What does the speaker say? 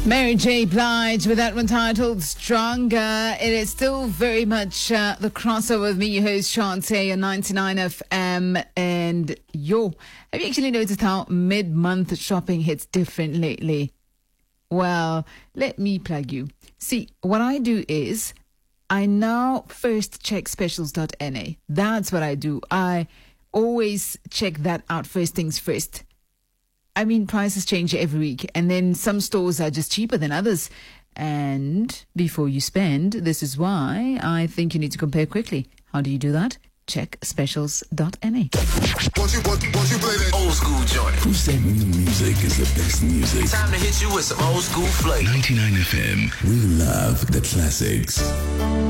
Mary J. Blige with that one titled Stronger. It is still very much the crossover with me, your host Shantae on 99 FM. And have you actually noticed how mid-month shopping hits different lately? Well, let me plug you. See, what I do is I now first check specials.na. That's what I do. I always check that out first things first. I mean, prices change every week, and then some stores are just cheaper than others. And before you spend, this is why I think you need to compare quickly. How do you do that? Check specials.na. Won't you play that old school joint? Who said new music is the best music? Time to hit you with some old school flavor. 99 FM. We love the classics.